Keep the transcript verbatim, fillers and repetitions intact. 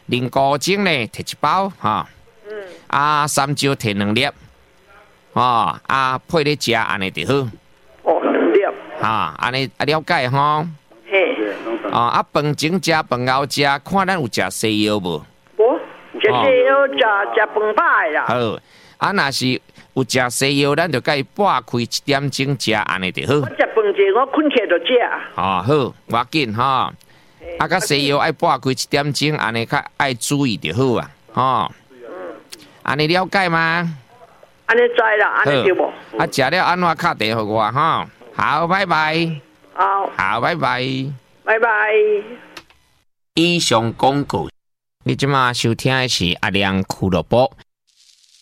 零古精呢摕一包哈，嗯，啊三椒摕两粒，哦，啊配咧食安尼就好。 哦，两粒。 哈，安尼啊了解吼。 嘿。 哦，啊饭前食饭后食，看咱有食西药无？ 无，食西药食食饭饱啦。 好，啊若是有食西药，咱就甲伊拨开一点钟食，安尼就好。 我食饭前我困起就食。 哦，好，无要紧吼。啊，甲西药爱拨开一点钟，安尼较爱注意就好啊。吼，安尼了解吗？ 安尼知啦，安尼对无？ 啊，食了安怎敲电互我吼？好，拜拜。 好， 好，拜拜。 拜拜。 以上广告，你即马收听的是阿良俱乐部。